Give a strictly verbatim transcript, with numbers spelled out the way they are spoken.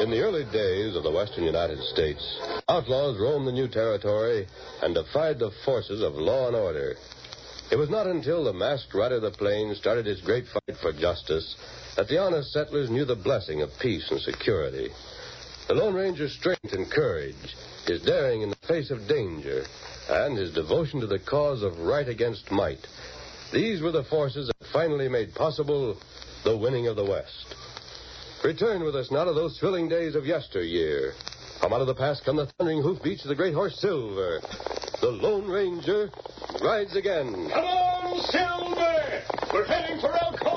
In the early days of the western United States, outlaws roamed the new territory and defied the forces of law and order. It was not until the masked rider of the plains started his great fight for justice that the honest settlers knew the blessing of peace and security. The Lone Ranger's strength and courage, his daring in the face of danger, and his devotion to the cause of right against might. These were the forces that finally made possible the winning of the West. Return with us now to those thrilling days of yesteryear. From out of the past come the thundering hoofbeats of the great horse Silver. The Lone Ranger rides again. Come on, Silver! We're heading for El